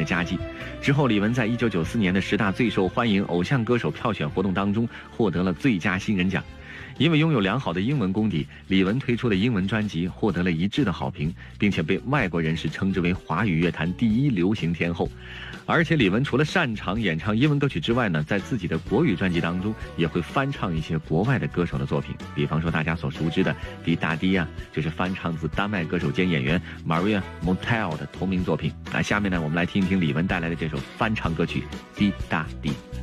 个佳绩。之后，李玟在1994年的10大最受欢迎偶像歌手票选活动当中获得了最佳新人奖。因为拥有良好的英文功底，李玟推出的英文专辑获得了一致的好评，并且被外国人士称之为华语乐坛第一流行天后。而且李玟除了擅长演唱英文歌曲之外呢，在自己的国语专辑当中也会翻唱一些国外的歌手的作品，比方说大家所熟知的《滴答滴》啊，就是翻唱自丹麦歌手兼演员 Maria Montell 的同名作品。那下面呢，我们来听一听李玟带来的这首翻唱歌曲《滴答滴》。